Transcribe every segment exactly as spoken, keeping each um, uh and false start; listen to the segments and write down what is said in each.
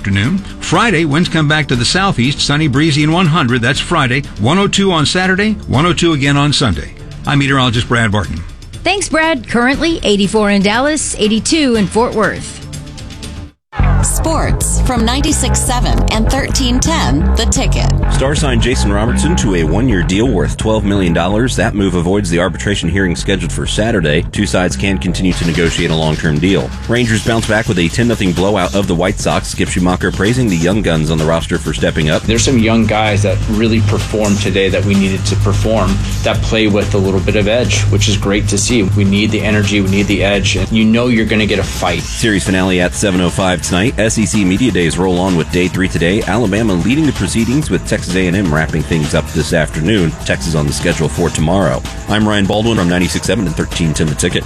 afternoon. Friday, winds come back to the southeast, sunny, breezy, and one hundred. That's Friday. one oh two on Saturday, one oh two again on Sunday. I'm meteorologist Brad Barton. Thanks, Brad. Currently eighty-four in Dallas, eighty-two in Fort Worth. Sports from ninety-six point seven and thirteen ten The Ticket. Star signed Jason Robertson to a one-year deal worth twelve million dollars. That move avoids the arbitration hearing scheduled for Saturday. Two sides can continue to negotiate a long-term deal. Rangers bounce back with a ten nothing blowout of the White Sox. Skip Schumacher praising the young guns on the roster for stepping up. There's some young guys that really performed today that we needed to perform, that play with a little bit of edge, which is great to see. We need the energy, we need the edge, and you know you're going to get a fight. Series finale at seven oh five tonight. S E C Media Days roll on with day three today. Alabama leading the proceedings with Texas A and M wrapping things up this afternoon. Texas on the schedule for tomorrow. I'm Ryan Baldwin from ninety-six point seven and thirteen ten The Ticket.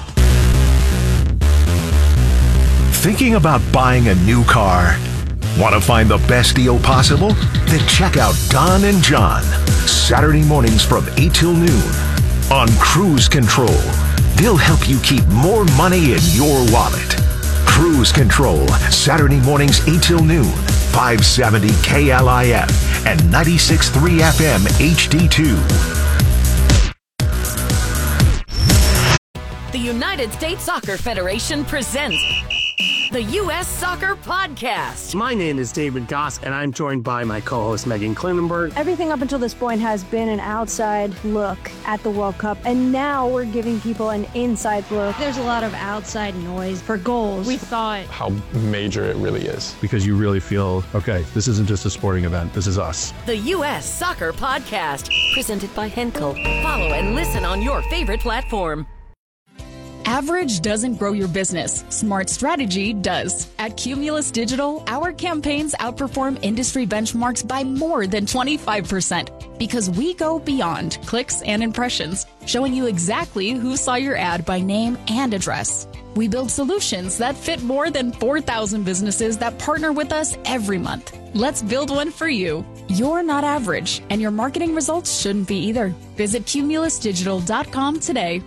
Thinking about buying a new car? Want to find the best deal possible? Then check out Don and John. Saturday mornings from eight till noon on Cruise Control. They'll help you keep more money in your wallet. Cruise Control, Saturday mornings eight till noon, five seventy K L I F and ninety-six point three F M H D two. The United States Soccer Federation presents the U S Soccer Podcast. My name is David Goss, and I'm joined by my co-host Megan Klinenberg. Everything up until this point has been an outside look at the World Cup, and now we're giving people an inside look. There's a lot of outside noise for goals. We thought how major it really is. Because you really feel, okay, this isn't just a sporting event, this is us. The U S Soccer Podcast, presented by Henkel. Follow and listen on your favorite platform. Average doesn't grow your business. Smart strategy does. At Cumulus Digital, our campaigns outperform industry benchmarks by more than twenty-five percent because we go beyond clicks and impressions, showing you exactly who saw your ad by name and address. We build solutions that fit more than four thousand businesses that partner with us every month. Let's build one for you. You're not average, and your marketing results shouldn't be either. Visit cumulus digital dot com today.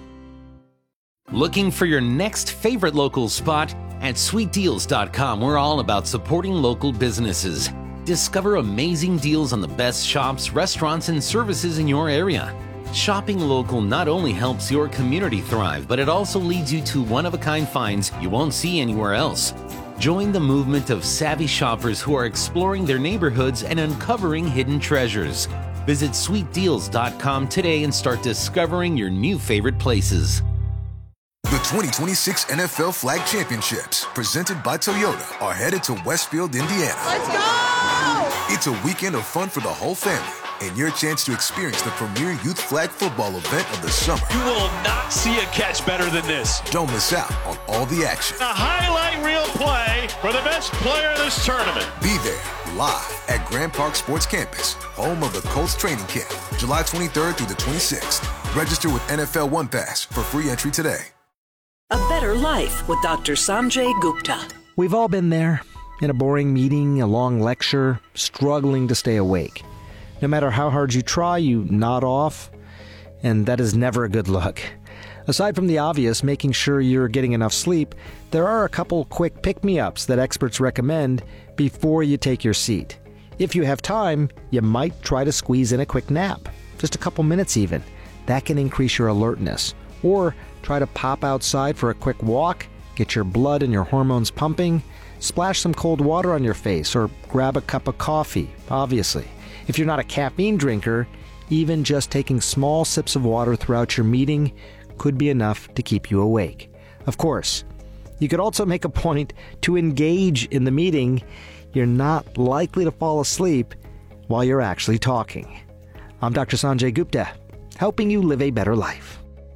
Looking for your next favorite local spot? At sweet deals dot com, we're all about supporting local businesses. Discover amazing deals on the best shops, restaurants, and services in your area. Shopping local not only helps your community thrive, but it also leads you to one-of-a-kind finds you won't see anywhere else. Join the movement of savvy shoppers who are exploring their neighborhoods and uncovering hidden treasures. Visit sweet deals dot com today and start discovering your new favorite places. The twenty twenty-six N F L Flag Championships, presented by Toyota, are headed to Westfield, Indiana. Let's go! It's a weekend of fun for the whole family, and your chance to experience the premier youth flag football event of the summer. You will not see a catch better than this. Don't miss out on all the action. A highlight reel play for the best player of this tournament. Be there, live at Grand Park Sports Campus, home of the Colts training camp, July twenty-third through the twenty-sixth. Register with N F L One Pass for free entry today. A Better Life with Doctor Sanjay Gupta. We've all been there, in a boring meeting, a long lecture, struggling to stay awake. No matter how hard you try, you nod off, and that is never a good look. Aside from the obvious, making sure you're getting enough sleep, there are a couple quick pick-me-ups that experts recommend before you take your seat. If you have time, you might try to squeeze in a quick nap, just a couple minutes even. That can increase your alertness. Or try to pop outside for a quick walk, get your blood and your hormones pumping, splash some cold water on your face, or grab a cup of coffee, obviously. If you're not a caffeine drinker, even just taking small sips of water throughout your meeting could be enough to keep you awake. Of course, you could also make a point to engage in the meeting. You're not likely to fall asleep while you're actually talking. I'm Doctor Sanjay Gupta, helping you live a better life.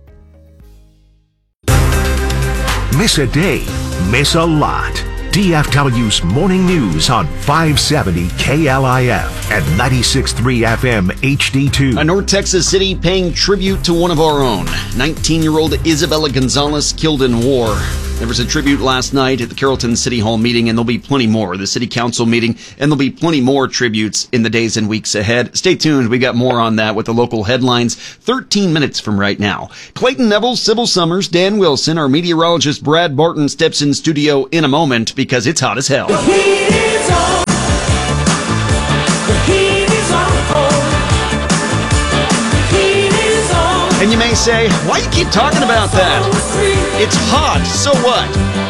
Miss a day, miss a lot. D F W's Morning News on five seventy K L I F and ninety-six point three F M H D two. A North Texas city paying tribute to one of our own. nineteen-year-old Isabella Gonzalez killed in war. There was a tribute last night at the Carrollton City Hall meeting, and there'll be plenty more. The City Council meeting, and there'll be plenty more tributes in the days and weeks ahead. Stay tuned. We got more on that with the local headlines thirteen minutes from right now. Clayton Neville, Sybil Summers, Dan Wilson, our meteorologist Brad Barton steps in studio in a moment because it's hot as hell. The heat is on. say, why you keep talking about that? It's hot, so what?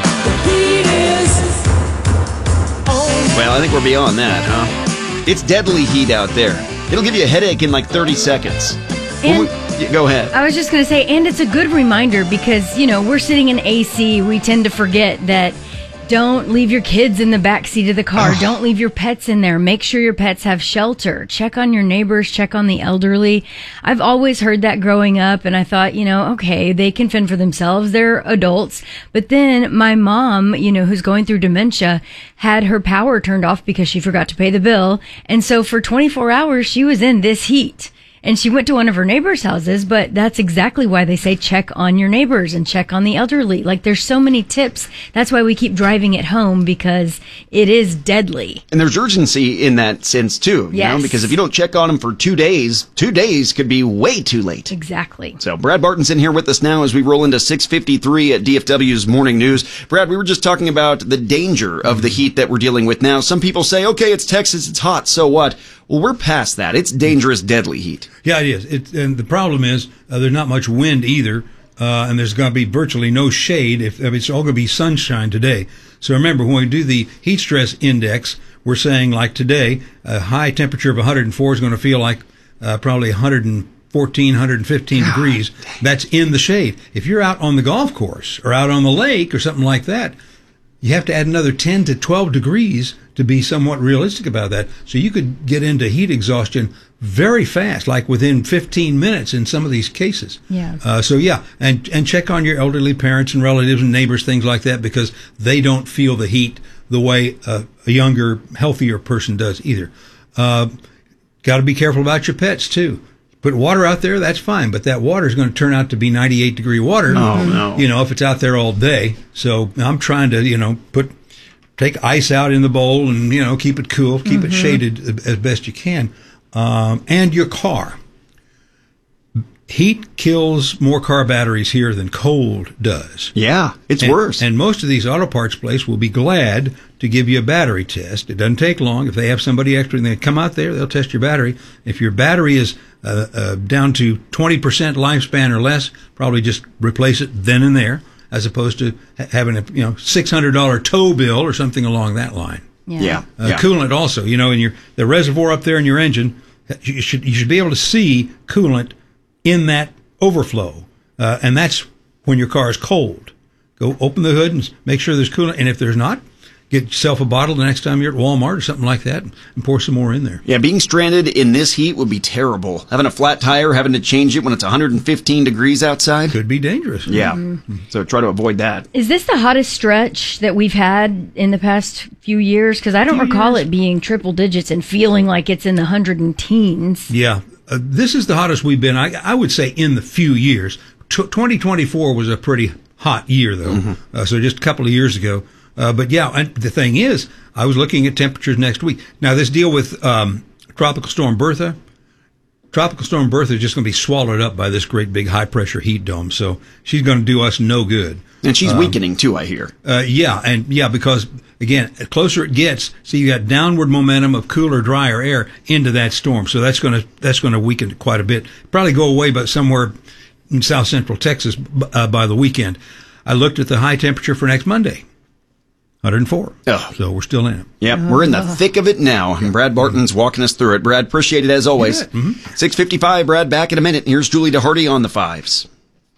Well, I think we're beyond that, huh? It's deadly heat out there. It'll give you a headache in like thirty seconds. And we, go ahead. I was just going to say, and it's a good reminder because, you know, we're sitting in A C. We tend to forget that don't leave your kids in the back seat of the car. Oh. Don't leave your pets in there. Make sure your pets have shelter. Check on your neighbors. Check on the elderly. I've always heard that growing up, and I thought, you know, okay, they can fend for themselves. They're adults. But then my mom, you know, who's going through dementia, had her power turned off because she forgot to pay the bill. And so for twenty-four hours, she was in this heat. And she went to one of her neighbors' houses, but that's exactly why they say check on your neighbors and check on the elderly. Like, there's so many tips. That's why we keep driving it home, because it is deadly. And there's urgency in that sense, too. You yes. know, because if you don't check on them for two days, two days could be way too late. Exactly. So Brad Barton's in here with us now as we roll into six fifty-three at D F W's Morning News. Brad, we were just talking about the danger of the heat that we're dealing with now. Some people say, okay, it's Texas, it's hot, so what? Well, we're past that. It's dangerous, deadly heat. Yeah, it is. It, and the problem is uh, there's not much wind either, uh, and there's going to be virtually no shade. If, if it's all going to be sunshine today. So remember, when we do the heat stress index, we're saying like today, a high temperature of one hundred four is going to feel like uh, probably one hundred fourteen, one hundred fifteen God, degrees. Dang. That's in the shade. If you're out on the golf course or out on the lake or something like that, you have to add another ten to twelve degrees to be somewhat realistic about that. So you could get into heat exhaustion very fast, like within fifteen minutes in some of these cases. Yeah. Uh, so yeah, and and check on your elderly parents and relatives and neighbors, things like that, because they don't feel the heat the way uh, a younger, healthier person does either. Uh, got to be careful about your pets too. Put water out there, that's fine, but that water is going to turn out to be ninety-eight degree water. Oh, no. You know, if it's out there all day. So I'm trying to, you know, put take ice out in the bowl and, you know, keep it cool, keep mm-hmm. it shaded as best you can. Um, and your car. Heat kills more car batteries here than cold does. Yeah, it's and, worse. And most of these auto parts places will be glad to give you a battery test. It doesn't take long. If they have somebody extra and they come out there, they'll test your battery. If your battery is uh, uh, down to twenty percent lifespan or less, probably just replace it then and there, as opposed to ha- having a you know six hundred dollars tow bill or something along that line. Yeah. yeah. Uh, yeah. Coolant also, you know, in your the reservoir up there in your engine, you should you should be able to see coolant in that overflow, uh, and that's when your car is cold. Go open the hood and make sure there's coolant, and if there's not, get yourself a bottle the next time you're at Walmart or something like that and pour some more in there. Yeah, being stranded in this heat would be terrible. Having a flat tire, having to change it when it's one hundred fifteen degrees outside. Could be dangerous. Yeah, mm-hmm. So try to avoid that. Is this the hottest stretch that we've had in the past few years? Because I don't few recall years. It being triple digits and feeling like it's in the hundred and teens. Yeah. Uh, this is the hottest we've been, I, I would say, in the few years. T- twenty twenty-four was a pretty hot year, though, mm-hmm. uh, so just a couple of years ago. Uh, but, yeah, and the thing is, I was looking at temperatures next week. Now, this deal with um, Tropical Storm Bertha, Tropical Storm Bertha is just going to be swallowed up by this great big high-pressure heat dome, so she's going to do us no good. And she's um, weakening, too, I hear. Uh, yeah, and yeah, because, again, the closer it gets, so you got downward momentum of cooler, drier air into that storm. So that's going to that's going to weaken it quite a bit. Probably go away, but somewhere in south central Texas uh, by the weekend. I looked at the high temperature for next Monday, one hundred four. Oh. So we're still in it. Yep, we're in the thick of it now, and Brad Barton's walking us through it. Brad, appreciate it as always. Mm-hmm. six fifty-five, Brad, back in a minute. Here's Julie DeHardy on the fives.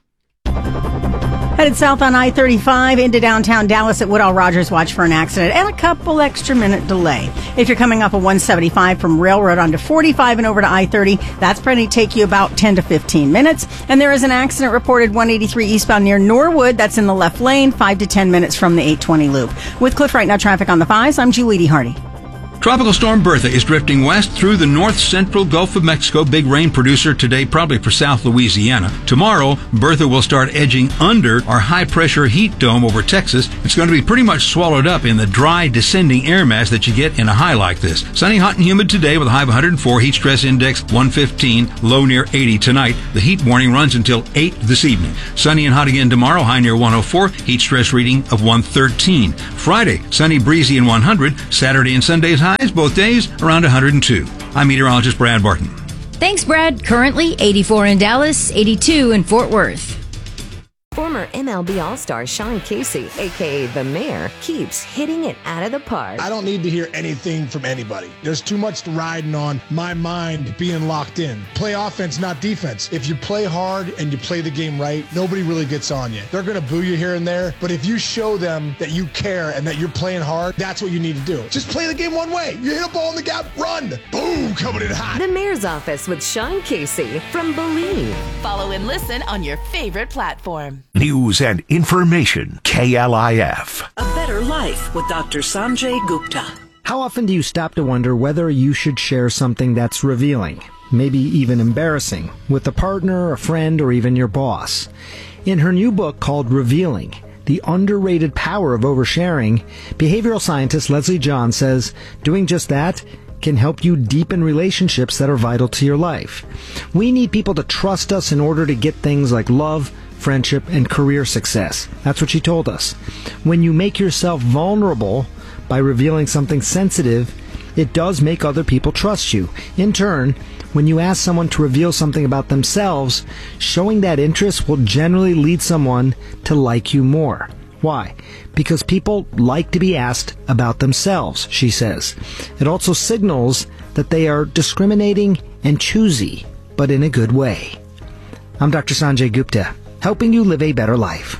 Headed south on I thirty-five into downtown Dallas at Woodall Rogers. Watch for an accident and a couple extra minute delay. If you're coming up at one seventy-five from Railroad onto forty-five and over to I thirty, that's probably take you about ten to fifteen minutes. And there is an accident reported one eighty-three eastbound near Norwood. That's in the left lane, five to ten minutes from the eight twenty loop. With Cliff Right Now traffic on the fives, I'm Julie DeHardy. Tropical Storm Bertha is drifting west through the north central Gulf of Mexico. Big rain producer today, probably for South Louisiana. Tomorrow, Bertha will start edging under our high-pressure heat dome over Texas. It's going to be pretty much swallowed up in the dry, descending air mass that you get in a high like this. Sunny, hot, and humid today with a high of one hundred four. Heat stress index one fifteen. Low near eighty tonight. The heat warning runs until eight this evening. Sunny and hot again tomorrow. High near one oh four. Heat stress reading of one thirteen. Friday, sunny, breezy, and one hundred. Saturday and Sunday's highs, both days, around one hundred two. I'm meteorologist Brad Barton. Thanks, Brad. Currently eighty-four in Dallas, eighty-two in Fort Worth. Former M L B All-Star Sean Casey, a k a. The Mayor, keeps hitting it out of the park. I don't need to hear anything from anybody. There's too much riding on my mind being locked in. Play offense, not defense. If you play hard and you play the game right, nobody really gets on you. They're going to boo you here and there, but if you show them that you care and that you're playing hard, that's what you need to do. Just play the game one way. You hit a ball in the gap, run. Boom, coming in hot. The Mayor's Office with Sean Casey from Believe. Follow and listen on your favorite platform. News and information. K L I F. A Better Life with Doctor Sanjay Gupta. How often do you stop to wonder whether you should share something that's revealing, maybe even embarrassing, with a partner, a friend, or even your boss? In her new book called Revealing, The Underrated Power of Oversharing, behavioral scientist Leslie John says doing just that can help you deepen relationships that are vital to your life. We need people to trust us in order to get things like love, friendship, and career success. That's what she told us. When you make yourself vulnerable by revealing something sensitive, it does make other people trust you. In turn, when you ask someone to reveal something about themselves, showing that interest will generally lead someone to like you more. Why? Because people like to be asked about themselves, she says. It also signals that they are discriminating and choosy, but in a good way. I'm Doctor Sanjay Gupta, helping you live a better life.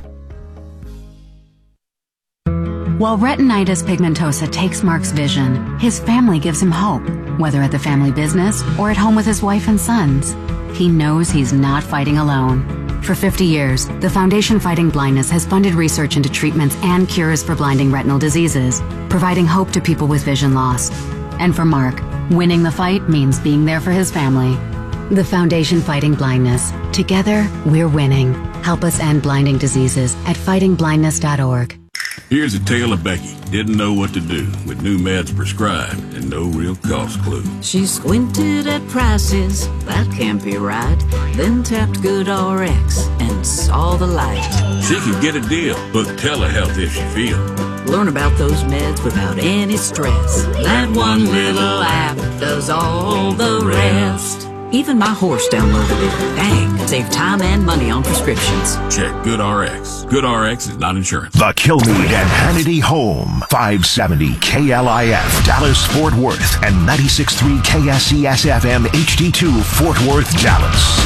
While retinitis pigmentosa takes Mark's vision, his family gives him hope, whether at the family business or at home with his wife and sons. He knows he's not fighting alone. For fifty years, the Foundation Fighting Blindness has funded research into treatments and cures for blinding retinal diseases, providing hope to people with vision loss. And for Mark, winning the fight means being there for his family. The Foundation Fighting Blindness. Together, we're winning. Help us end blinding diseases at fighting blindness dot org. Here's a tale of Becky. Didn't know what to do with new meds prescribed and no real cost clue. She squinted at prices, that can't be right. Then tapped GoodRx and saw the light. She could get a deal, book telehealth if she feels. Learn about those meds without any stress. That one little app does all the rest. Even my horse downloaded it. Dang, save time and money on prescriptions. Check GoodRx. GoodRx is not insurance. The Kilmeade and Hannity Home. five seventy K L I F, Dallas, Fort Worth, and ninety-six point three K S C S F M H D two, Fort Worth, Dallas.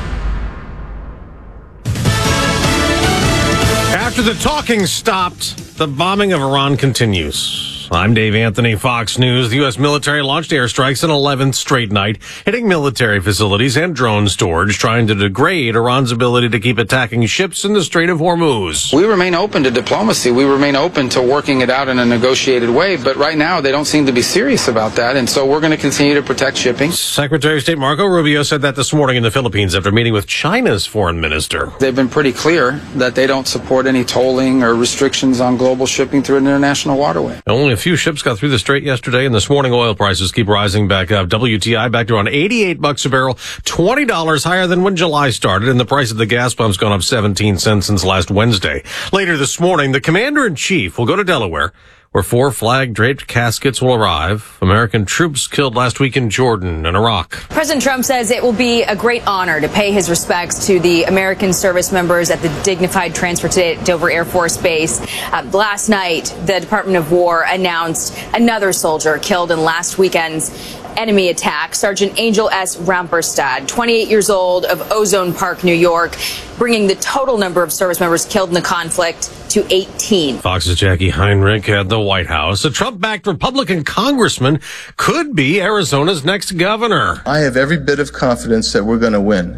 After the talking stopped, the bombing of Iran continues. I'm Dave Anthony, Fox News. The U S military launched airstrikes an eleventh straight night, hitting military facilities and drone storage, trying to degrade Iran's ability to keep attacking ships in the Strait of Hormuz. We remain open to diplomacy. We remain open to working it out in a negotiated way, but right now they don't seem to be serious about that, and so we're going to continue to protect shipping. Secretary of State Marco Rubio said that this morning in the Philippines after meeting with China's foreign minister. They've been pretty clear that they don't support any tolling or restrictions on global shipping through an international waterway. Only a few ships got through the strait yesterday, and this morning oil prices keep rising back up. W T I back to around eighty-eight bucks a barrel, twenty dollars higher than when July started, and the price of the gas pump's gone up seventeen cents since last Wednesday. Later this morning, the commander-in-chief will go to Delaware, where four flag-draped caskets will arrive. American troops killed last week in Jordan and Iraq. President Trump says it will be a great honor to pay his respects to the American service members at the Dignified Transfer to Dover Air Force Base. Uh, last night, the Department of War announced another soldier killed in last weekend's enemy attack. Sergeant Angel S. Ramperstad, twenty-eight years old, of Ozone Park, New York, bringing the total number of service members killed in the conflict to eighteen. Fox's Jackie Heinrich at the White House. A Trump-backed Republican congressman could be Arizona's next governor. I have every bit of confidence that we're going to win.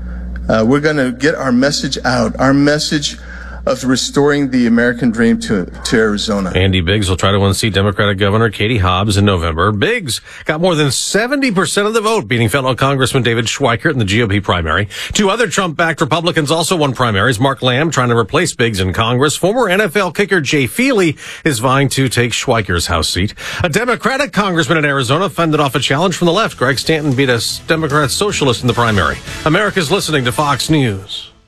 Uh, we're going to get our message out, our message of restoring the American dream to, to Arizona. Andy Biggs will try to unseat Democratic Governor Katie Hobbs in November. Biggs got more than seventy percent of the vote, beating fellow Congressman David Schweikert in the G O P primary. Two other Trump-backed Republicans also won primaries. Mark Lamb trying to replace Biggs in Congress. Former N F L kicker Jay Feely is vying to take Schweikert's House seat. A Democratic congressman in Arizona fended off a challenge from the left. Greg Stanton beat a Democrat socialist in the primary. America's listening to Fox News.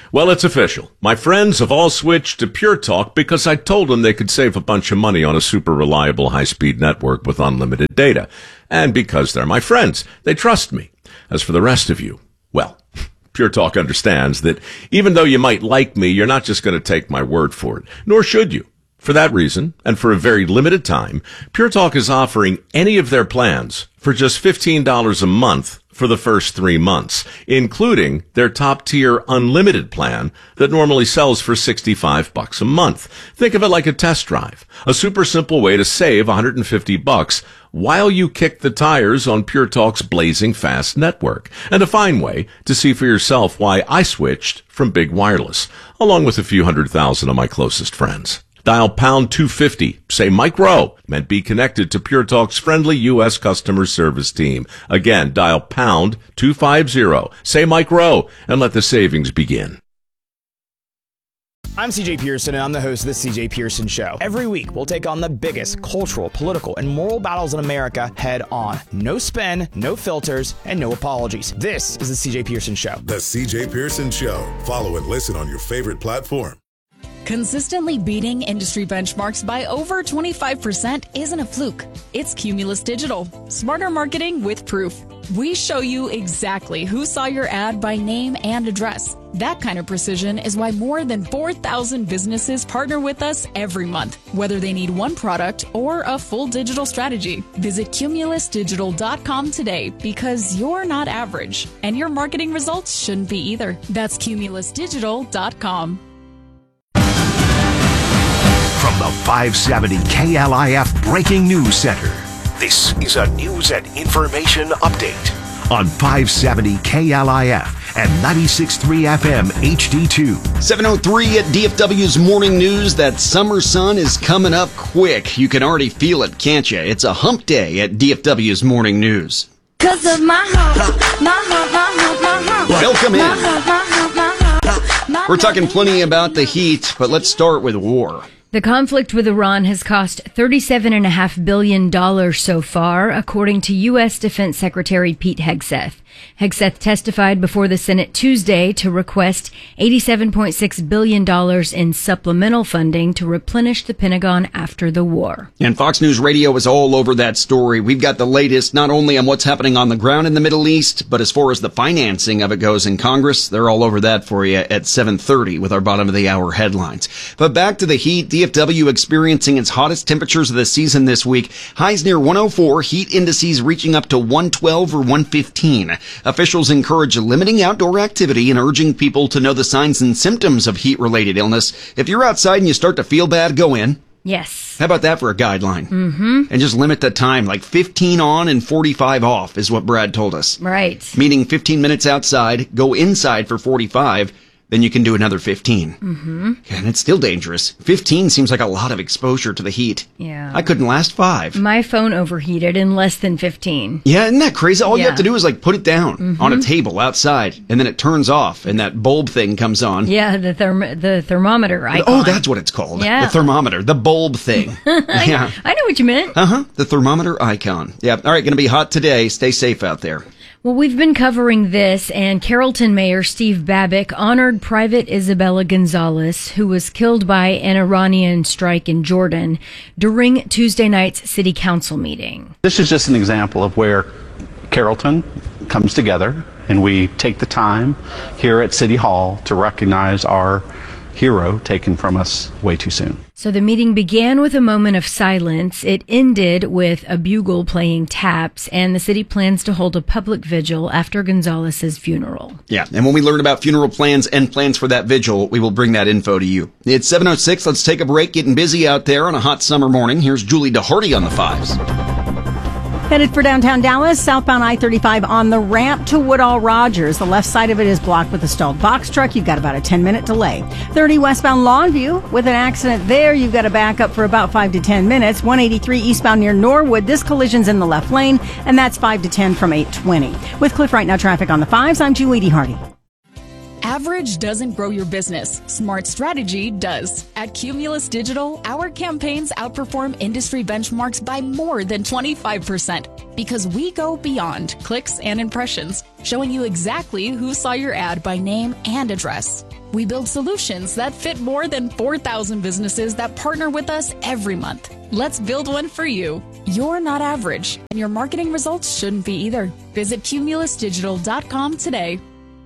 Well, it's official. My friends have all switched to Pure Talk because I told them they could save a bunch of money on a super reliable high-speed network with unlimited data. And because they're my friends, they trust me. As for the rest of you, well, Pure Talk understands that even though you might like me, you're not just going to take my word for it, nor should you. For that reason, and for a very limited time, Pure Talk is offering any of their plans for just fifteen dollars a month for the first three months, including their top-tier unlimited plan that normally sells for sixty-five bucks a month. Think of it like a test drive, a super simple way to save one hundred fifty bucks while you kick the tires on Pure Talk's blazing fast network, and a fine way to see for yourself why I switched from Big Wireless, along with a few hundred thousand of my closest friends. Dial pound two fifty, say Mike Rowe, and be connected to Pure Talk's friendly U S customer service team. Again, dial pound two fifty, say Mike Rowe, and let the savings begin. I'm C J Pearson, and I'm the host of the C J Pearson Show. Every week, we'll take on the biggest cultural, political, and moral battles in America head on. No spin, no filters, and no apologies. This is the C J Pearson Show. The C J Pearson Show. Follow and listen on your favorite platform. Consistently beating industry benchmarks by over twenty-five percent isn't a fluke. It's Cumulus Digital. Smarter marketing with proof. We show you exactly who saw your ad by name and address. That kind of precision is why more than four thousand businesses partner with us every month, whether they need one product or a full digital strategy. Visit cumulus digital dot com today because you're not average, and your marketing results shouldn't be either. That's cumulus digital dot com. From the five seventy K L I F Breaking News Center, this is a news and information update on five seventy K L I F and ninety-six point three F M H D two. seven oh three at D F W's Morning News. That summer sun is coming up quick. You can already feel it, can't you? It's a hump day at D F W's Morning News. Cause of my hump, my hump, my hump, my hump. Welcome in. My hump, my hump, my hump, my We're talking plenty about the heat, but let's start with war. The conflict with Iran has cost thirty-seven point five billion dollars so far, according to U S. Defense Secretary Pete Hegseth. Hegseth testified before the Senate Tuesday to request eighty-seven point six billion dollars in supplemental funding to replenish the Pentagon after the war. And Fox News Radio is all over that story. We've got the latest not only on what's happening on the ground in the Middle East, but as far as the financing of it goes in Congress, they're all over that for you at seven thirty with our bottom of the hour headlines. But back to the heat. D F W experiencing its hottest temperatures of the season this week. Highs near one oh four, heat indices reaching up to one twelve or one fifteen. Officials encourage limiting outdoor activity and urging people to know the signs and symptoms of heat-related illness. If you're outside and you start to feel bad, go in. Yes. How about that for a guideline? Mm-hmm. And just limit the time, like fifteen on and forty-five off is what Brad told us. Right. Meaning fifteen minutes outside, go inside for forty-five, then you can do another fifteen. Mm-hmm. And it's still dangerous. fifteen seems like a lot of exposure to the heat. Yeah. I couldn't last five. My phone overheated in less than fifteen. Yeah, isn't that crazy? All Yeah. you have to do is like put it down Mhm. on a table outside, and then it turns off, and that bulb thing comes on. Yeah, the therm- the thermometer icon. Oh, that's what it's called. Yeah. The thermometer, the bulb thing. Yeah. I know what you meant. Uh-huh. The thermometer icon. Yeah. All right, going to be hot today. Stay safe out there. Well, we've been covering this, and Carrollton Mayor Steve Babbitt honored Private Isabella Gonzalez, who was killed by an Iranian strike in Jordan, during Tuesday night's city council meeting. This is just an example of where Carrollton comes together, and we take the time here at City Hall to recognize our hero taken from us way too soon. So the meeting began with a moment of silence. It ended with a bugle playing taps, and the city plans to hold a public vigil after Gonzalez's funeral. Yeah, and when we learn about funeral plans and plans for that vigil, we will bring that info to you. It's seven oh six. Let's take a break. Getting busy out there on a hot summer morning. Here's Julie DeHardy on the fives. Headed for downtown Dallas, southbound I thirty-five on the ramp to Woodall Rogers. The left side of it is blocked with a stalled box truck. You've got about a ten-minute delay. thirty westbound Longview. With an accident there, you've got to back up for about five to ten minutes. one eighty-three eastbound near Norwood. This collision's in the left lane, and that's five to ten from eight twenty. With Cliff Right Now traffic on the fives, I'm Julie DeHardy. Average doesn't grow your business. Smart strategy does. At Cumulus Digital, our campaigns outperform industry benchmarks by more than twenty-five percent because we go beyond clicks and impressions, showing you exactly who saw your ad by name and address. We build solutions that fit more than four thousand businesses that partner with us every month. Let's build one for you. You're not average, and your marketing results shouldn't be either. Visit cumulus digital dot com today.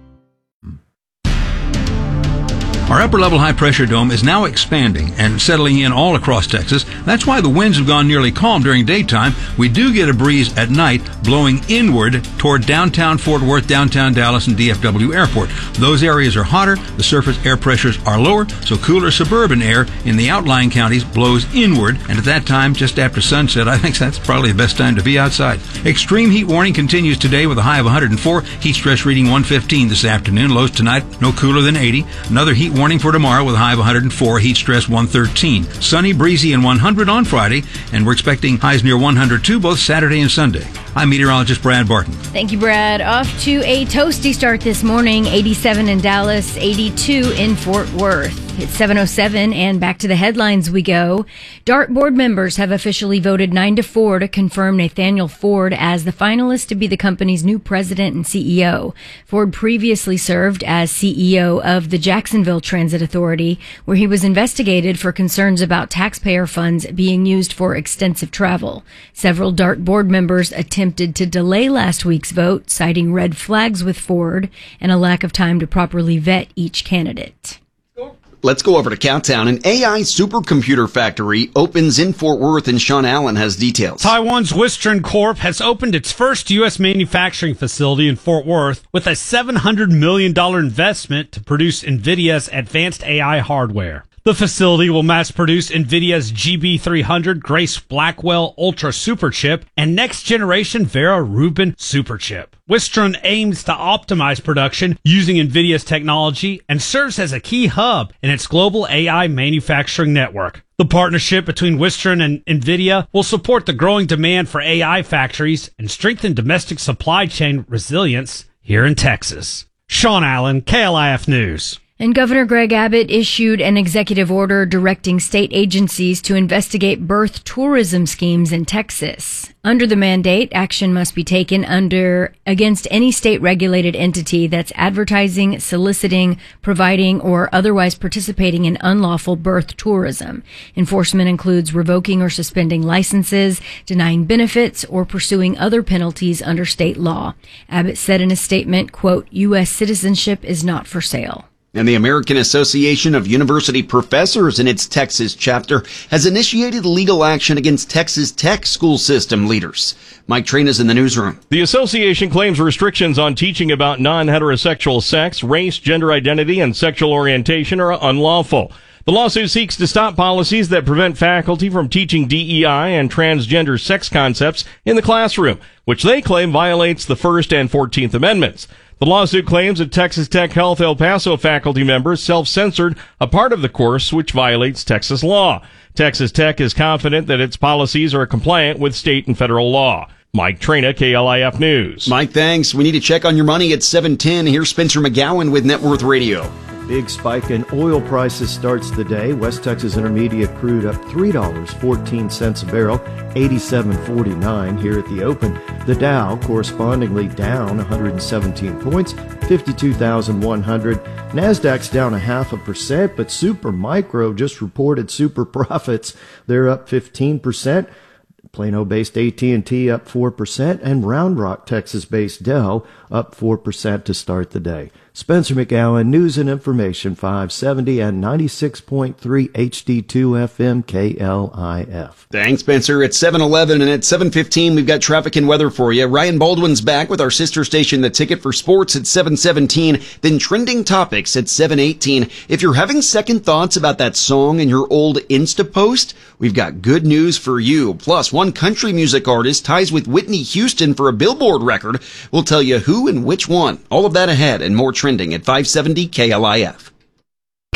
Our upper-level high-pressure dome is now expanding and settling in all across Texas. That's why the winds have gone nearly calm during daytime. We do get a breeze at night blowing inward toward downtown Fort Worth, downtown Dallas, and D F W Airport. Those areas are hotter, the surface air pressures are lower, so cooler suburban air in the outlying counties blows inward, and at that time, just after sunset, I think that's probably the best time to be outside. Extreme heat warning continues today with a high of one hundred four, heat stress reading one fifteen this afternoon, lows tonight no cooler than eighty. Another heat warning for tomorrow with a high of one hundred four, heat stress one thirteen. Sunny, breezy, and one hundred on Friday, and we're expecting highs near one hundred two both Saturday and Sunday. I'm meteorologist Brad Barton. Thank you, Brad. Off to a toasty start this morning. eighty-seven in Dallas, eighty-two in Fort Worth. It's seven oh seven, and back to the headlines we go. DART board members have officially voted nine to four to confirm Nathaniel Ford as the finalist to be the company's new president and C E O. Ford previously served as C E O of the Jacksonville Transit Authority, where he was investigated for concerns about taxpayer funds being used for extensive travel. Several DART board members attempted to delay last week's vote, citing red flags with Ford and a lack of time to properly vet each candidate. Let's go over to Cowtown. An A I supercomputer factory opens in Fort Worth, and Sean Allen has details. Taiwan's Wistron Corp has opened its first U S manufacturing facility in Fort Worth with a seven hundred million dollars investment to produce NVIDIA's advanced A I hardware. The facility will mass-produce NVIDIA's G B three hundred Grace Blackwell Ultra Superchip and next-generation Vera Rubin Superchip. Wistron aims to optimize production using NVIDIA's technology and serves as a key hub in its global A I manufacturing network. The partnership between Wistron and NVIDIA will support the growing demand for A I factories and strengthen domestic supply chain resilience here in Texas. Sean Allen, K L I F News. And Governor Greg Abbott issued an executive order directing state agencies to investigate birth tourism schemes in Texas. Under the mandate, action must be taken under against any state-regulated entity that's advertising, soliciting, providing, or otherwise participating in unlawful birth tourism. Enforcement includes revoking or suspending licenses, denying benefits, or pursuing other penalties under state law. Abbott said in a statement, quote, U S citizenship is not for sale. And the American Association of University Professors in its Texas chapter has initiated legal action against Texas Tech school system leaders. Mike Train is in the newsroom. The association claims restrictions on teaching about non-heterosexual sex, race, gender identity, and sexual orientation are unlawful. The lawsuit seeks to stop policies that prevent faculty from teaching D E I and transgender sex concepts in the classroom, which they claim violates the First and Fourteenth Amendments. The lawsuit claims that Texas Tech Health El Paso faculty members self-censored a part of the course which violates Texas law. Texas Tech is confident that its policies are compliant with state and federal law. Mike Traina, K L I F News. Mike, thanks. We need to check on your money at seven ten. Here's Spencer McGowan with Net Worth Radio. Big spike in oil prices starts the day. West Texas Intermediate crude up three dollars and fourteen cents a barrel, eighty-seven forty-nine here at the open. The Dow correspondingly down one hundred seventeen points, fifty-two thousand one hundred. NASDAQ's down a half a percent, but Super Micro just reported super profits. They're up fifteen percent. Plano-based A T and T up four percent, and Round Rock, Texas-based Dell up four percent to start the day. Spencer McGowan, News and Information, five seventy and ninety-six point three H D two F M K L I F. Thanks, Spencer. It's seven eleven, and at seven fifteen, we've got traffic and weather for you. Ryan Baldwin's back with our sister station, The Ticket for Sports, at seven seventeen. Then Trending Topics at seven eighteen. If you're having second thoughts about that song in your old Insta post, we've got good news for you. Plus, one country music artist ties with Whitney Houston for a Billboard record. We'll tell you who and which one. All of that ahead and more trending at five seventy K L I F.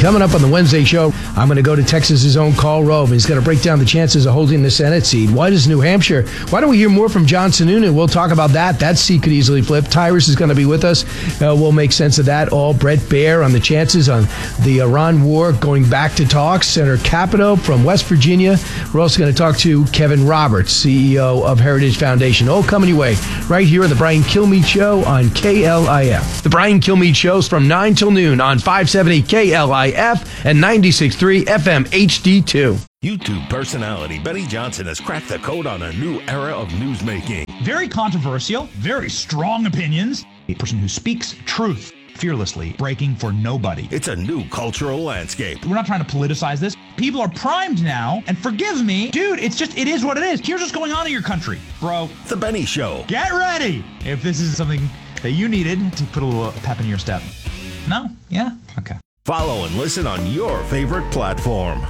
Coming up on the Wednesday show, I'm going to go to Texas's own Karl Rove. He's going to break down the chances of holding the Senate seat. Why does New Hampshire? Why don't we hear more from John Sununu? We'll talk about that. That seat could easily flip. Tyrus is going to be with us. Uh, we'll make sense of that all. Brett Baer on the chances on the Iran war going back to talks. Senator Capito from West Virginia. We're also going to talk to Kevin Roberts, C E O of Heritage Foundation. All coming your way right here on the Brian Kilmeade Show on K L I F. The Brian Kilmeade Show's from nine till noon on five seventy K L I F and ninety-six point three F M H D two. YouTube personality Benny Johnson has cracked the code on a new era of newsmaking. Very controversial, very strong opinions. A person who speaks truth fearlessly, breaking for nobody. It's a new cultural landscape. We're not trying to politicize this. People are primed now, and forgive me, dude, it's just, it is what it is. Here's what's going on in your country, bro. The Benny Show. Get ready if this is something that you needed to put a little pep in your step. No? Yeah? Okay. Follow and listen on your favorite platform.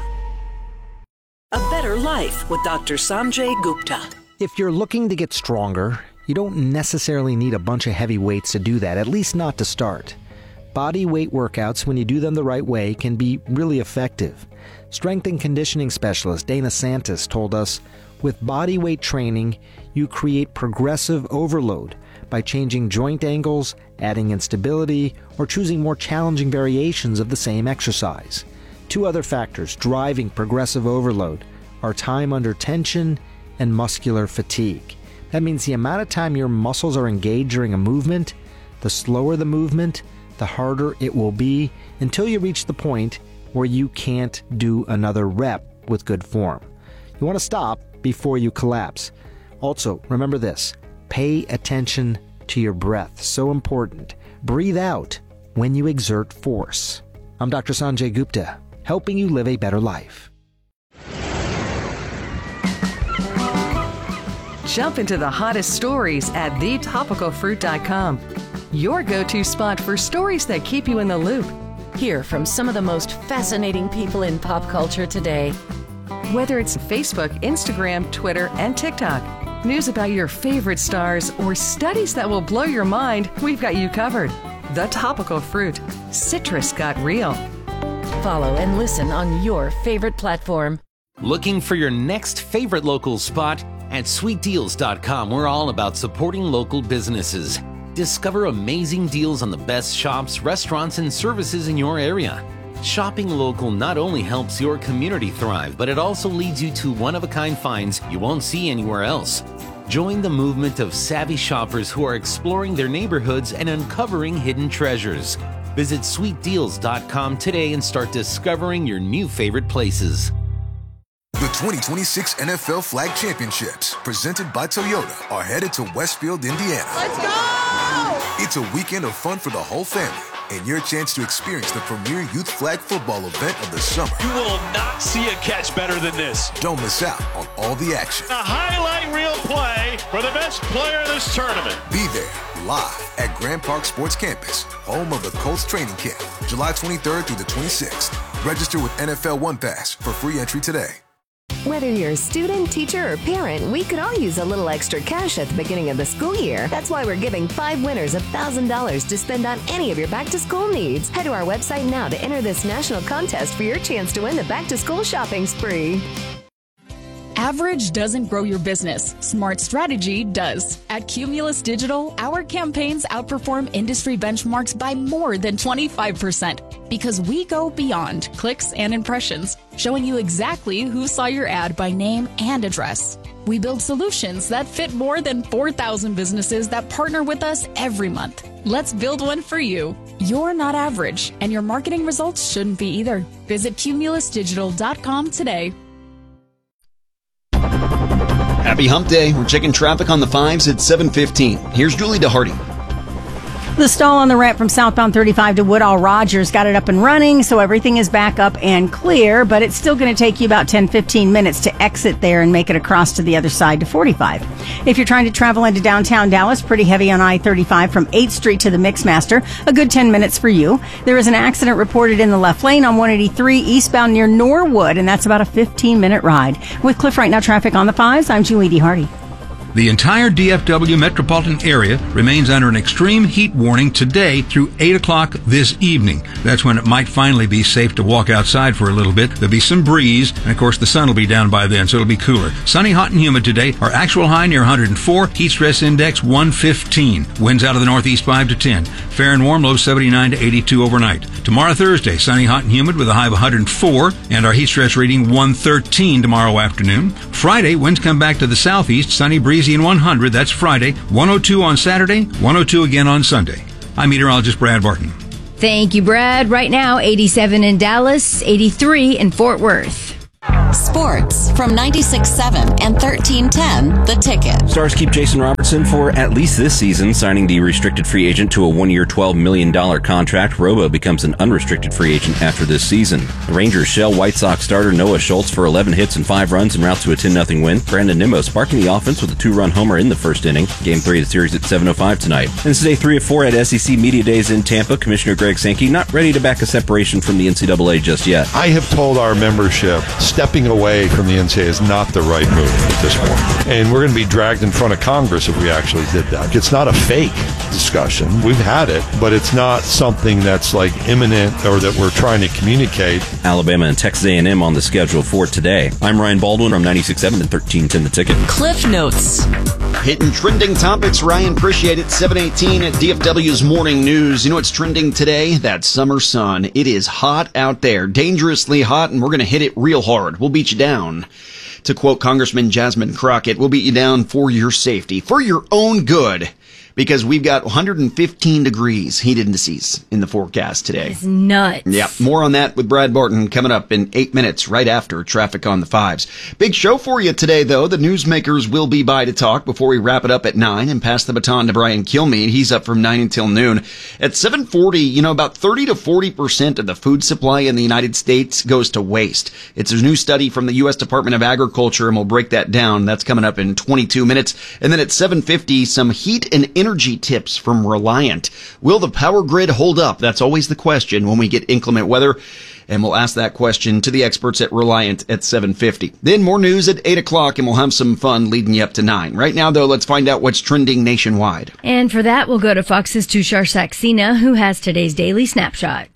A Better Life with Doctor Sanjay Gupta. If you're looking to get stronger, you don't necessarily need a bunch of heavy weights to do that, at least not to start. Body weight workouts, when you do them the right way, can be really effective. Strength and conditioning specialist Dana Santis told us, with body weight training, you create progressive overload by changing joint angles, adding instability, or choosing more challenging variations of the same exercise. Two other factors driving progressive overload are time under tension and muscular fatigue. That means the amount of time your muscles are engaged during a movement, the slower the movement, the harder it will be until you reach the point where you can't do another rep with good form. You want to stop before you collapse. Also, remember this, pay attention to your breath. So important. Breathe out when you exert force. I'm Doctor Sanjay Gupta, helping you live a better life. Jump into the hottest stories at the topical fruit dot com. Your go-to spot for stories that keep you in the loop. Hear from some of the most fascinating people in pop culture today. Whether it's Facebook, Instagram, Twitter, and TikTok, news about your favorite stars, or studies that will blow your mind, we've got you covered. The Topical Fruit. Citrus got real. Follow and listen on your favorite platform. Looking for your next favorite local spot? At sweet deals dot com, we're all about supporting local businesses. Discover amazing deals on the best shops, restaurants, and services in your area. Shopping local not only helps your community thrive, but it also leads you to one-of-a-kind finds you won't see anywhere else. Join the movement of savvy shoppers who are exploring their neighborhoods and uncovering hidden treasures. Visit sweet deals dot com today and start discovering your new favorite places. The twenty twenty-six N F L Flag Championships, presented by Toyota, are headed to Westfield, Indiana. Let's go! It's a weekend of fun for the whole family and your chance to experience the premier youth flag football event of the summer. You will not see a catch better than this. Don't miss out on all the action. A highlight reel play for the best player in this tournament. Be there live at Grand Park Sports Campus, home of the Colts training camp, July twenty-third through the twenty-sixth. Register with N F L One Pass for free entry today. Whether you're a student, teacher, or parent, we could all use a little extra cash at the beginning of the school year. That's why we're giving five winners one thousand dollars to spend on any of your back-to-school needs. Head to our website now to enter this national contest for your chance to win the back-to-school shopping spree. Average doesn't grow your business. Smart strategy does. At Cumulus Digital, our campaigns outperform industry benchmarks by more than twenty-five percent because we go beyond clicks and impressions, showing you exactly who saw your ad by name and address. We build solutions that fit more than four thousand businesses that partner with us every month. Let's build one for you. You're not average, and your marketing results shouldn't be either. Visit cumulus digital dot com today. Happy Hump Day. We're checking traffic on the fives at seven fifteen. Here's Julie DeHardy. The stall on the ramp from southbound thirty-five to Woodall Rogers got it up and running, so everything is back up and clear, but it's still going to take you about ten to fifteen minutes to exit there and make it across to the other side to forty-five. If you're trying to travel into downtown Dallas, pretty heavy on I thirty-five from eighth Street to the Mixmaster, a good ten minutes for you. There is an accident reported in the left lane on one eighty-three eastbound near Norwood, and that's about a fifteen minute ride. With Cliff Right Now traffic on the fives, I'm Julie DeHardy. The entire D F W metropolitan area remains under an extreme heat warning today through eight o'clock this evening. That's when it might finally be safe to walk outside for a little bit. There'll be some breeze, and of course the sun will be down by then, so it'll be cooler. Sunny, hot, and humid today. Our actual high near one hundred four, heat stress index one fifteen. Winds out of the northeast five to ten. Fair and warm, low seventy-nine to eighty-two overnight. Tomorrow, Thursday, sunny, hot, and humid with a high of one hundred four, and our heat stress reading one thirteen tomorrow afternoon. Friday, winds come back to the southeast, sunny, breezy, and one hundred. That's Friday. one oh two on Saturday, one oh two again on Sunday. I'm meteorologist Brad Barton. Thank you, Brad. Right now, eighty-seven in Dallas, eighty-three in Fort Worth. Sports from ninety-six point seven and thirteen ten The Ticket. Stars keep Jason Robertson for at least this season, signing the restricted free agent to a one-year, twelve million dollars contract. Robo becomes an unrestricted free agent after this season. The Rangers shell White Sox starter Noah Schultz for eleven hits and five runs en route to a ten nothing win. Brandon Nimmo sparking the offense with a two-run homer in the first inning. Game three of the series at seven oh five tonight. And this is day three of four at S E C Media Days in Tampa. Commissioner Greg Sankey not ready to back a separation from the N C double A just yet. I have told our membership stepping away from the N C double A is not the right move at this point. And we're going to be dragged in front of Congress if we actually did that. It's not a fake discussion. We've had it, but it's not something that's like imminent or that we're trying to communicate. Alabama and Texas A and M on the schedule for today. I'm Ryan Baldwin from ninety-six point seven and thirteen ten The Ticket. Cliff Notes. Hitting trending topics. Ryan, appreciate it. seven eighteen at D F W's Morning News. You know what's trending today? That summer sun. It is hot out there. Dangerously hot, and we're going to hit it real hard. We'll beat you down. To quote Congressman Jasmine Crockett, we'll beat you down for your safety, for your own good, because we've got one hundred fifteen degrees heat indices in the forecast today. It's nuts. Yeah, more on that with Brad Barton coming up in eight minutes right after Traffic on the Fives. Big show for you today, though. The newsmakers will be by to talk before we wrap it up at nine and pass the baton to Brian Kilmeade. He's up from nine until noon. At seven forty, you know, about thirty to forty percent of the food supply in the United States goes to waste. It's a new study from the U S Department of Agriculture, and we'll break that down. That's coming up in twenty-two minutes. And then at seven fifty, some heat and energy tips from Reliant. Will the power grid hold up? That's always the question when we get inclement weather. And we'll ask that question to the experts at Reliant at seven fifty. Then more news at eight o'clock, and we'll have some fun leading you up to nine. Right now, though, let's find out what's trending nationwide. And for that, we'll go to Fox's Tushar Saxena, who has today's Daily Snapshot.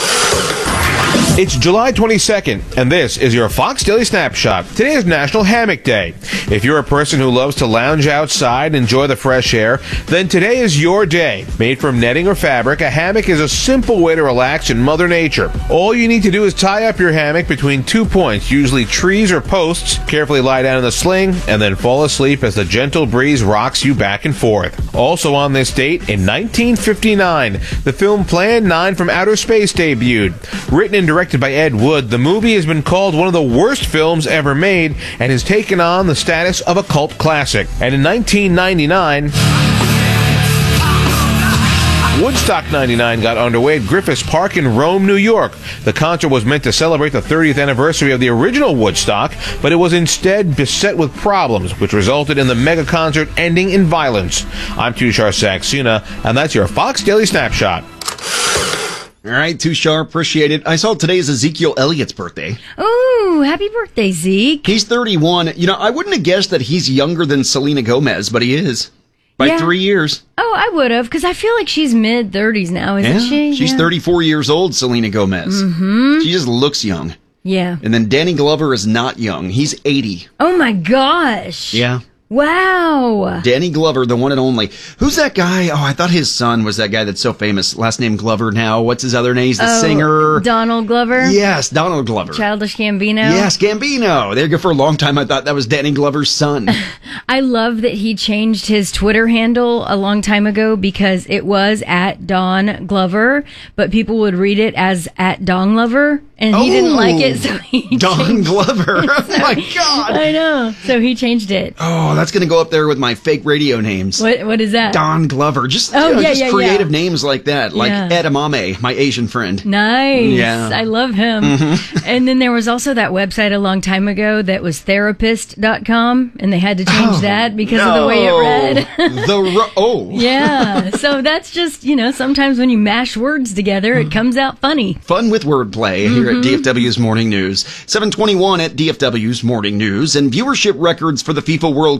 It's July twenty-second, and this is your Fox Daily Snapshot. Today is National Hammock Day. If you're a person who loves to lounge outside and enjoy the fresh air, then today is your day. Made from netting or fabric, a hammock is a simple way to relax in Mother Nature. All you need to do is tie up your hammock between two points, usually trees or posts, carefully lie down in the sling, and then fall asleep as the gentle breeze rocks you back and forth. Also on this date, in nineteen fifty-nine, the film Plan nine from Outer Space debuted. Written and directed by Ed Wood, the movie has been called one of the worst films ever made and has taken on the status of a cult classic. And in nineteen ninety-nine, Woodstock ninety-nine got underway at Griffiths Park in Rome, New York. The concert was meant to celebrate the thirtieth anniversary of the original Woodstock, but it was instead beset with problems, which resulted in the mega concert ending in violence. I'm Tushar Saxena, and that's your Fox Daily Snapshot. All right, Tushar, appreciate it. I saw today is Ezekiel Elliott's birthday. Ooh, happy birthday, Zeke. He's thirty-one. You know, I wouldn't have guessed that he's younger than Selena Gomez, but he is. By Yeah. three years. Oh, I would have, because I feel like she's mid-thirties now, isn't Yeah, she? she's Yeah. thirty-four years old, Selena Gomez. Mm-hmm. She just looks young. Yeah. And then Danny Glover is not young. He's eighty. Oh, my gosh. Yeah. Wow. Danny Glover, the one and only. Who's that guy? Oh, I thought his son was that guy that's so famous. Last name Glover now. What's his other name? He's the Oh, singer. Donald Glover? Yes, Donald Glover. Childish Gambino? Yes, Gambino. There you go. For a long time, I thought that was Danny Glover's son. I love that he changed his Twitter handle a long time ago because it was at Don Glover, but people would read it as at Don Glover, and he didn't like it, so he Don changed Glover. it. Oh, my God. I know. So he changed it. Oh, that's going to go up there with my fake radio names. What What is that? Don Glover. Just, Oh, you know, yeah, just yeah, creative yeah. names like that. Like Yeah. Edamame, my Asian friend. Nice. Yeah. I love him. Mhm. And then there was also that website a long time ago that was therapist dot com, and they had to change Oh, that because of the way it read. the ro- Oh. Yeah. So that's just, you know, sometimes when you mash words together, it comes out funny. Fun with wordplay here Mhm. at D F W's Morning News. seven twenty-one at D F W's Morning News. And viewership records for the FIFA World Cup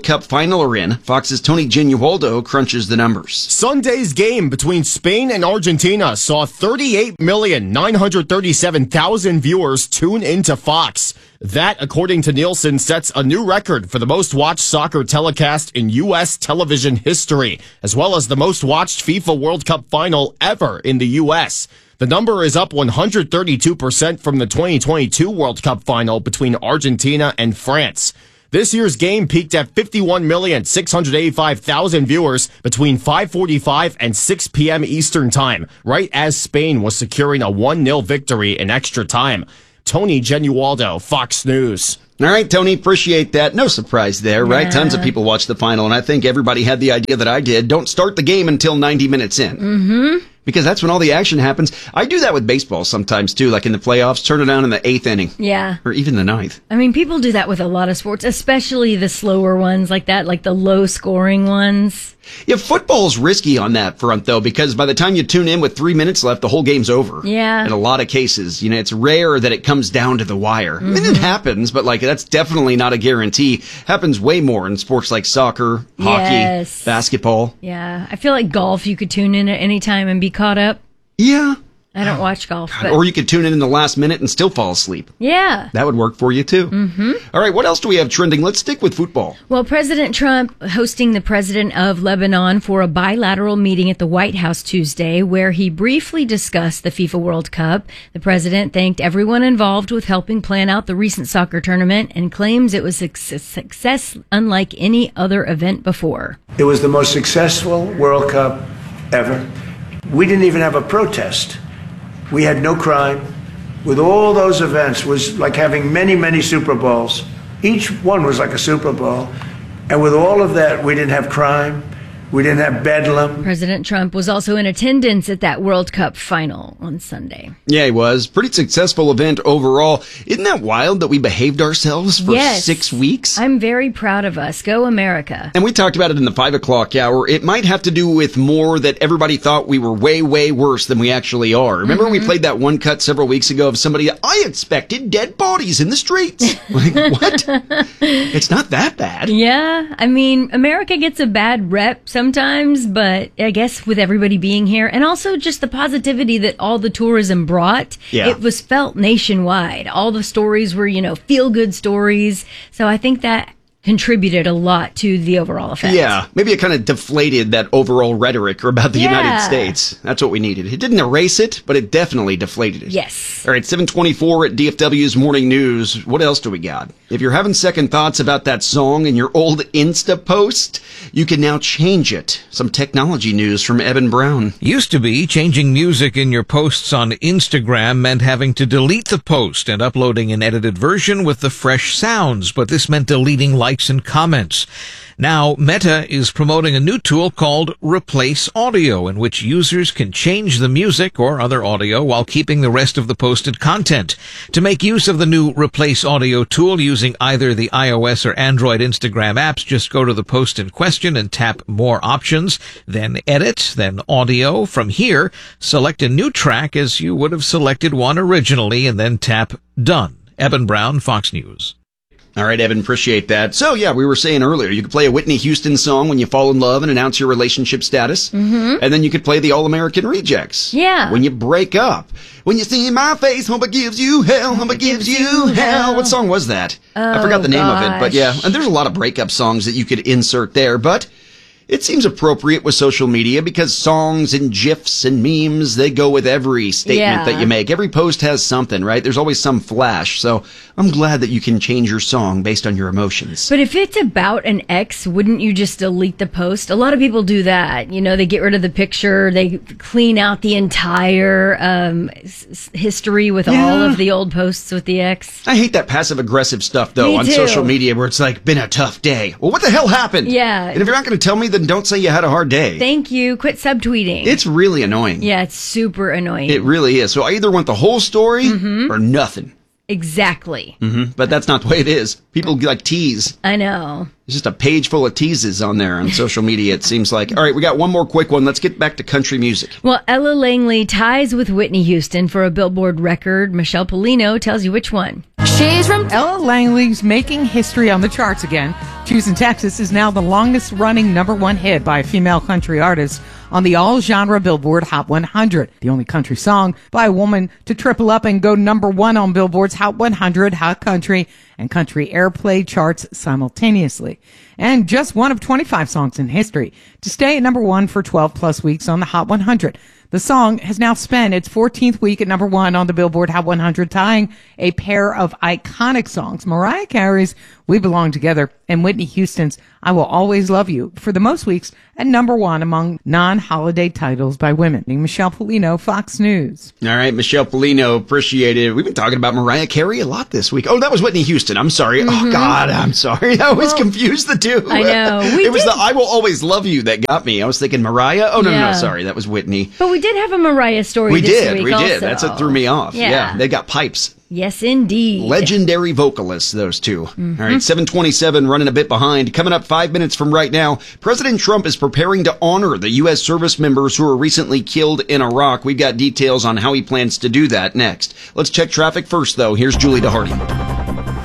Cup final are in. Fox's Tony Genualdo crunches the numbers. Sunday's game between Spain and Argentina saw thirty-eight million nine hundred thirty-seven thousand viewers tune into Fox. That, according to Nielsen, sets a new record for the most watched soccer telecast in U S television history, as well as the most watched FIFA World Cup final ever in the U S. The number is up one hundred thirty-two percent from the twenty twenty-two World Cup final between Argentina and France. This year's game peaked at fifty-one million six hundred eighty-five thousand viewers between five forty-five and six p.m. Eastern Time, right as Spain was securing a one nil victory in extra time. Tony Genualdo, Fox News. All right, Tony, appreciate that. No surprise there, right? Yeah. Tons of people watched the final, and I think everybody had the idea that I did. Don't start the game until ninety minutes in. Mm-hmm. Because that's when all the action happens. I do that with baseball sometimes, too, like in the playoffs. Turn it on in the eighth inning. Yeah. Or even the ninth. I mean, people do that with a lot of sports, especially the slower ones like that, like the low-scoring ones. Yeah, football's risky on that front, though, because by the time you tune in with three minutes left, the whole game's over. Yeah. In a lot of cases. You know, it's rare that it comes down to the wire. Mm-hmm. I mean, it happens, but, like, that's definitely not a guarantee. Happens way more in sports like soccer, hockey, Yes. basketball. Yeah. I feel like golf, you could tune in at any time and be caught up. Yeah. I don't watch golf. But Or you could tune in in the last minute and still fall asleep. yeah. That would work for you, too. Mm-hmm. All right, what else do we have trending? Let's stick with football. Well, President Trump hosting the president of Lebanon for a bilateral meeting at the White House Tuesday, where he briefly discussed the FIFA World Cup. The president thanked everyone involved with helping plan out the recent soccer tournament and claims it was a success unlike any other event before. It was the most successful World Cup ever. We didn't even have a protest. We had no crime. With all those events, was like having many, many Super Bowls. Each one was like a Super Bowl. And with all of that, we didn't have crime. We didn't have bedlam. President Trump was also in attendance at that World Cup final on Sunday. Yeah, he was. Pretty successful event overall. Isn't that wild that we behaved ourselves for Yes. six weeks? I'm very proud of us. Go America. And we talked about it in the five o'clock hour. It might have to do with more that everybody thought we were way, way worse than we actually are. Remember Mhm. we played that one cut several weeks ago of somebody, I expected dead bodies in the streets. Like, what? It's not that bad. Yeah, I mean, America gets a bad rep sometimes, but I guess with everybody being here and also just the positivity that all the tourism brought, Yeah. it was felt nationwide. All the stories were, you know, feel good stories. So I think that contributed a lot to the overall effect. Yeah, maybe it kind of deflated that overall rhetoric about the Yeah. United States. That's what we needed. It didn't erase it, but it definitely deflated it. Yes. All right, seven twenty-four at D F W's Morning News. What else do we got? If you're having second thoughts about that song in your old Insta post, you can now change it. Some technology news from Evan Brown. Used to be changing music in your posts on Instagram meant having to delete the post and uploading an edited version with the fresh sounds, but this meant deleting likes and comments. Now, Meta is promoting a new tool called Replace Audio, in which users can change the music or other audio while keeping the rest of the posted content. To make use of the new Replace Audio tool using either the iOS or Android Instagram apps, just go to the post in question and tap More Options, then Edit, then Audio. From here, select a new track as you would have selected one originally, and then tap Done. Evan Brown, Fox News. All right, Evan, appreciate that. So, yeah, we were saying earlier, you could play a Whitney Houston song when you fall in love and announce your relationship status. Mm-hmm. And then you could play the All-American Rejects. Yeah. When you break up. When you see my face, hope it gives you hell, hope it gives you hell. What song was that? I forgot the Oh, name of it, but yeah. gosh. And there's a lot of breakup songs that you could insert there, but it seems appropriate with social media because songs and GIFs and memes, they go with every statement Yeah. that you make. Every post has something, right? There's always some flash. So I'm glad that you can change your song based on your emotions. But if it's about an ex, wouldn't you just delete the post? A lot of people do that. You know, they get rid of the picture, they clean out the entire um, s- s- history with all Yeah. of the old posts with the ex. I hate that passive aggressive stuff though Me on too. social media where it's like, been a tough day. Well, what the hell happened? Yeah. And if you're not going to tell me, then don't say you had a hard day. Thank you. Quit subtweeting. It's really annoying. yeah, it's super annoying. It really is. So I either want the whole story Mm-hmm. or nothing. Exactly. Mm-hmm. But that's not the way it is. People like tease. I know. There's just a page full of teases on there on social media, it seems like. All right, we got one more quick one. Let's get back to country music. Well, Ella Langley ties with Whitney Houston for a Billboard record. Michelle Polino tells you which one. She's from Ella Langley's making history on the charts again. Choosing Texas is now the longest running number one hit by a female country artist on the all-genre Billboard Hot one hundred, the only country song by a woman to triple up and go number one on Billboard's Hot one hundred, Hot Country, and Country Airplay charts simultaneously. And just one of twenty-five songs in history to stay at number one for twelve plus weeks on the Hot one hundred. The song has now spent its fourteenth week at number one on the Billboard Hot one hundred, tying a pair of iconic songs, Mariah Carey's We Belong Together and Whitney Houston's I Will Always Love You, for the most weeks at number one among non-holiday titles by women. Michelle Polino, Fox News. All right, Michelle Polino, appreciate it. We've been talking about Mariah Carey a lot this week. Oh, that was Whitney Houston. I'm sorry. Mm-hmm. Oh, God, I'm sorry. I always well, confused the two. I know. We it was did. the I Will Always Love You that got me. I was thinking Mariah. Oh, no, yeah. no, no, sorry. That was Whitney. But we did have a Mariah story we this did, week We also. did. That's what threw me off. Yeah. yeah they got pipes. Yes, indeed. Legendary vocalists, those two. Mm-hmm. All right, seven twenty-seven, running a bit behind. Coming up five minutes from right now, President Trump is preparing to honor the U S service members who were recently killed in Iraq. We've got details on how he plans to do that next. Let's check traffic first, though. Here's Julie DeHardy.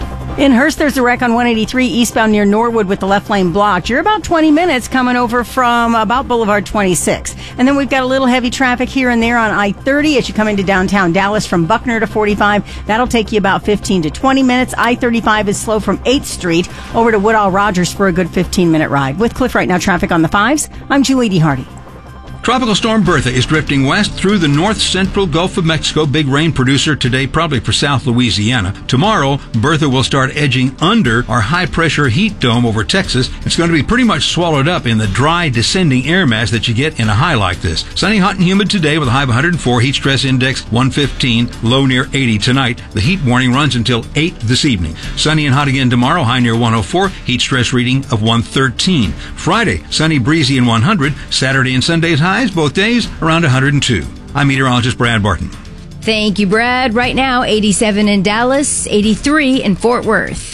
In Hearst, there's a wreck on one eighty-three eastbound near Norwood with the left lane blocked. You're about twenty minutes coming over from about Boulevard twenty-six. And then we've got a little heavy traffic here and there on I thirty as you come into downtown Dallas from Buckner to forty-five. That'll take you about fifteen to twenty minutes. I thirty-five is slow from eighth Street over to Woodall Rogers for a good fifteen minute ride. With Cliff Right Now traffic on the fives, I'm Julie DeHardy. Tropical storm Bertha is drifting west through the north-central Gulf of Mexico. Big rain producer today, probably for South Louisiana. Tomorrow, Bertha will start edging under our high-pressure heat dome over Texas. It's going to be pretty much swallowed up in the dry, descending air mass that you get in a high like this. Sunny, hot, and humid today with a high of one hundred four. Heat stress index one fifteen. Low near eighty tonight. The heat warning runs until eight this evening. Sunny and hot again tomorrow. High near one oh four. Heat stress reading of one thirteen. Friday, sunny, breezy, and one hundred. Saturday and Sunday's high. Both days around one hundred two. I'm meteorologist Brad Barton. Thank you, Brad. Right now, eighty-seven in Dallas, eighty-three in Fort Worth.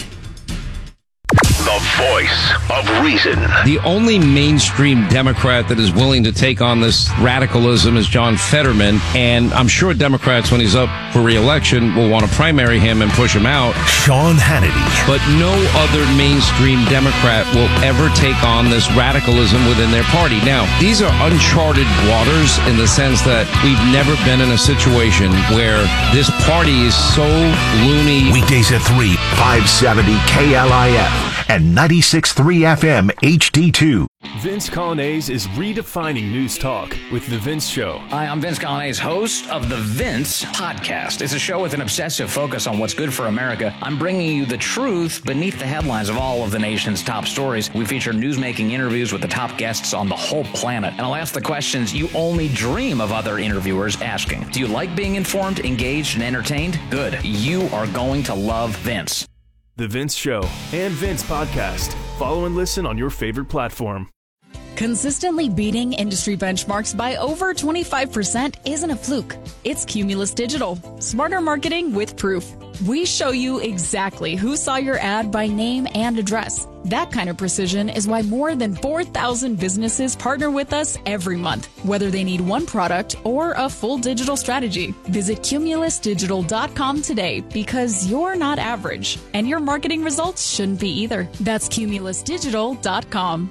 The voice of reason. The only mainstream Democrat that is willing to take on this radicalism is John Fetterman, and I'm sure Democrats, when he's up for re-election, will want to primary him and push him out. Sean Hannity. But no other mainstream Democrat will ever take on this radicalism within their party. Now, these are uncharted waters in the sense that we've never been in a situation where this party is so loony. Weekdays at three, five seventy K L I F. And ninety-six point three F M H D two. Vince Colonnese is redefining news talk with The Vince Show. Hi, I'm Vince Colonnese, host of The Vince Podcast. It's a show with an obsessive focus on what's good for America. I'm bringing you the truth beneath the headlines of all of the nation's top stories. We feature newsmaking interviews with the top guests on the whole planet. And I'll ask the questions you only dream of other interviewers asking. Do you like being informed, engaged, and entertained? Good. You are going to love Vince. The Vince Show and Vince Podcast. Follow and listen on your favorite platform. Consistently beating industry benchmarks by over twenty-five percent isn't a fluke. It's Cumulus Digital. Smarter marketing with proof. We show you exactly who saw your ad by name and address. That kind of precision is why more than four thousand businesses partner with us every month, whether they need one product or a full digital strategy. Visit cumulus digital dot com today because you're not average, and your marketing results shouldn't be either. That's cumulus digital dot com.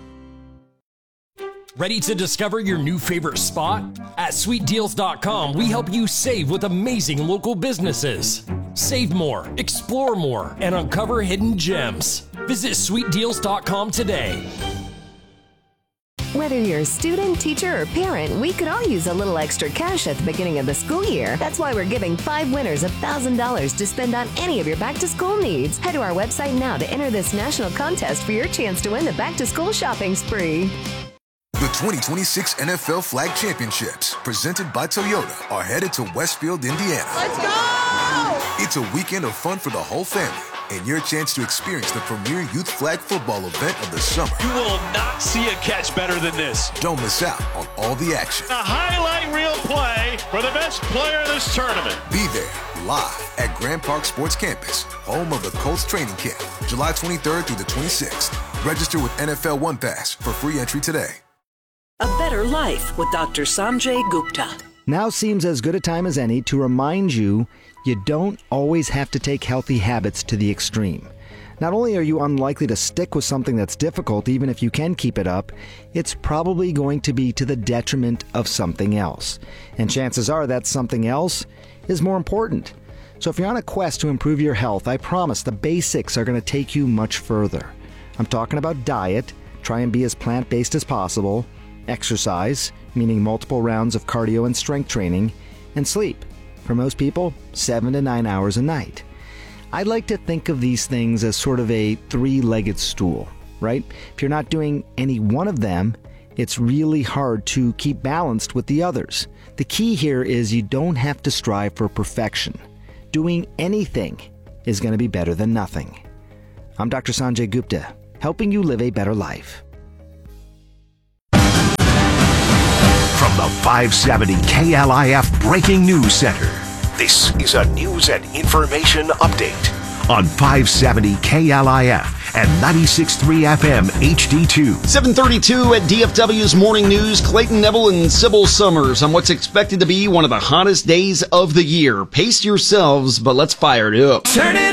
Ready to discover your new favorite spot? At sweet deals dot com, we help you save with amazing local businesses. Save more, explore more, and uncover hidden gems. Visit sweet deals dot com today. Whether you're a student, teacher, or parent, we could all use a little extra cash at the beginning of the school year. That's why we're giving five winners one thousand dollars to spend on any of your back-to-school needs. Head to our website now to enter this national contest for your chance to win the back-to-school shopping spree. The twenty twenty-six N F L Flag Championships, presented by Toyota, are headed to Westfield, Indiana. Let's go! It's a weekend of fun for the whole family. and your chance to experience the premier youth flag football event of the summer. You will not see a catch better than this. Don't miss out on all the action. A highlight reel play for the best player in this tournament. Be there live at Grand Park Sports Campus, home of the Colts training camp, July twenty-third through the twenty-sixth. Register with N F L One Pass for free entry today. A better life with Doctor Sanjay Gupta. Now seems as good a time as any to remind you you don't always have to take healthy habits to the extreme. Not only are you unlikely to stick with something that's difficult, even if you can keep it up, it's probably going to be to the detriment of something else. And chances are that something else is more important. So if you're on a quest to improve your health, I promise the basics are going to take you much further. I'm talking about diet, try and be as plant-based as possible, exercise, meaning multiple rounds of cardio and strength training, and sleep. For most people, seven to nine hours a night. I like to think of these things as sort of a three-legged stool, right? If you're not doing any one of them, it's really hard to keep balanced with the others. The key here is you don't have to strive for perfection. Doing anything is going to be better than nothing. I'm Doctor Sanjay Gupta, helping you live a better life. From the five seventy K L I F Breaking News Center, this is a news and information update on five seventy K L I F and ninety-six point three F M H D two. seven thirty-two at D F W's Morning News. Clayton Neville and Sybil Summers on what's expected to be one of the hottest days of the year. Pace yourselves, but let's fire it up. Turn it